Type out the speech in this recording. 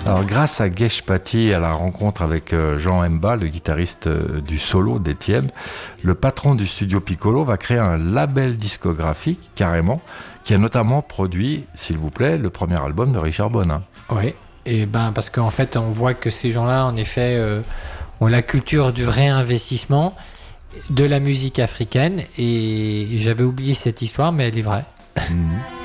Alors, grâce à Gesh Pati et à la rencontre avec Jean Emba, le guitariste du solo d'Étienne, le patron du studio Piccolo va créer un label discographique, carrément, qui a notamment produit, s'il vous plaît, le premier album de Richard Bonin. Oui, et parce qu'en fait, on voit que ces gens-là, en effet, ont la culture du réinvestissement de la musique africaine, et j'avais oublié cette histoire, mais elle est vraie. Mmh.